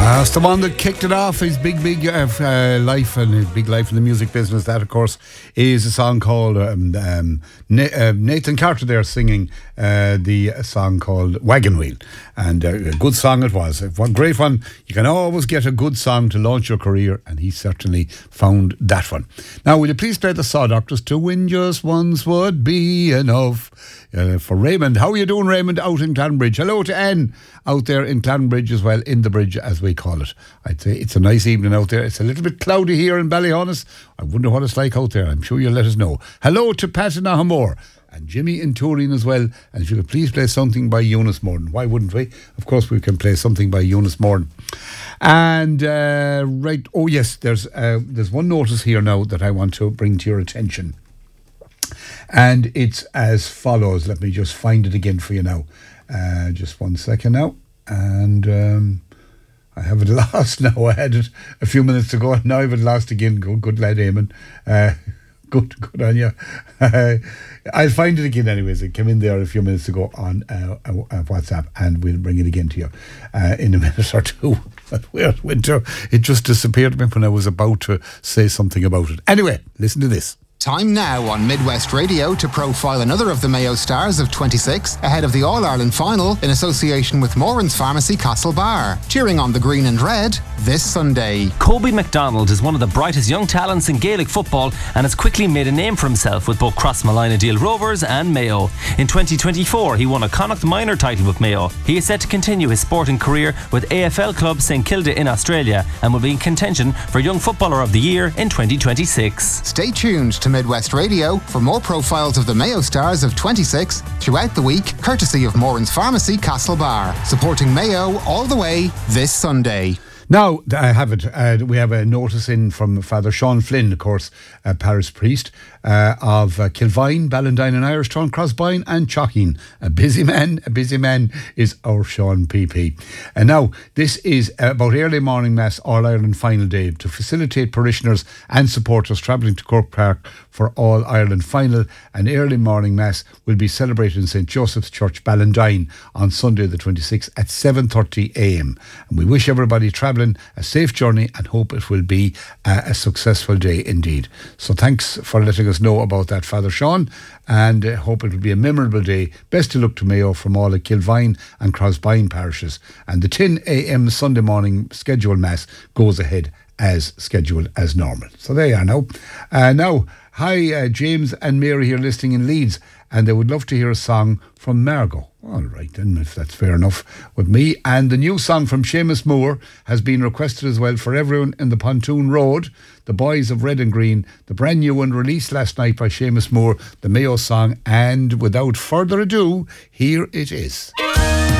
That's the one that kicked it off, his big life and his big life in the music business. That, of course, is a song called Nathan Carter there singing the song called Wagon Wheel. And a good song it was. One great one. You can always get a good song to launch your career, and he certainly found that one. Now, will you please play the Saw Doctors? To win just once would be enough. For Raymond. How are you doing, Raymond, out in Clanbridge? Hello to Anne out there in Clanbridge as well, in the bridge as we call it. I'd say it's a nice evening out there. It's a little bit cloudy here in Ballyhonus. I wonder what it's like out there. I'm sure you'll let us know. Hello to Pat in Ahamore and Jimmy in Turin as well. And if you could please play something by Eunice Morton. Why wouldn't we? Of course we can play something by Eunice Morton. And right, oh yes, there's one notice here now that I want to bring to your attention. And it's as follows. Let me just find it again for you now. Just 1 second now. And I have it lost now. I had it a few minutes ago. Now I have it lost again. Good lad, Eamon. Good on you. I'll find it again anyways. It came in there a few minutes ago on WhatsApp, and we'll bring it again to you in a minute or two. Where it went to, it just disappeared when I was about to say something about it. Anyway, listen to this. Time now on Midwest Radio to profile another of the Mayo stars of 26 ahead of the All-Ireland final in association with Moran's Pharmacy Castlebar. Cheering on the green and red this Sunday. Kobe MacDonald is one of the brightest young talents in Gaelic football and has quickly made a name for himself with both Crossmolina-Deal Rovers and Mayo. In 2024, he won a Connacht minor title with Mayo. He is set to continue his sporting career with AFL club St Kilda in Australia and will be in contention for Young Footballer of the Year in 2026. Stay tuned to Midwest Radio for more profiles of the Mayo stars of 26 throughout the week, courtesy of Moran's Pharmacy Castlebar, supporting Mayo all the way this Sunday. Now, I have it. We have a notice in from Father Sean Flynn, of course, parish priest of Kilvine, Ballandine and Irishtown, Crossbine and Chocking. A busy man is our Sean PP. And now, this is about early morning mass All-Ireland final day to facilitate parishioners and supporters travelling to Cork Park for All-Ireland final. An early morning mass will be celebrated in St Joseph's Church, Ballandine on Sunday the 26th at 7:30am. And we wish everybody travelling a safe journey and hope it will be a successful day indeed. So thanks for letting us know about that, Father Sean, and hope it will be a memorable day. Best of luck to Mayo from all the Kilvine and Crossbine parishes. And the 10am Sunday morning scheduled mass goes ahead as scheduled as normal. So there you are now. Now, hi, James and Mary here listening in Leeds, and they would love to hear a song from Margot. All right, then, if that's fair enough with me. And the new song from Seamus Moore has been requested as well for everyone in the Pontoon Road, the Boys of Red and Green, the brand new one released last night by Seamus Moore, the Mayo song. And without further ado, here it is.